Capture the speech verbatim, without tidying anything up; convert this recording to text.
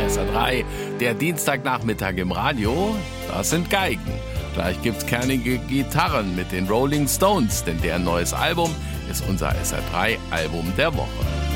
S R drei. Der Dienstagnachmittag im Radio, das sind Geigen. Gleich gibt's kernige Gitarren mit den Rolling Stones, denn deren neues Album ist unser S R drei Album der Woche.